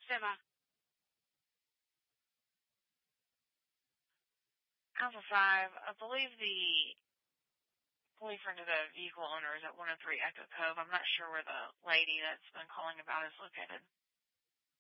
Sima. Alpha 5, I believe the boyfriend of the vehicle owner is at 103 Echo Cove. I'm not sure where the lady that's been calling about is located.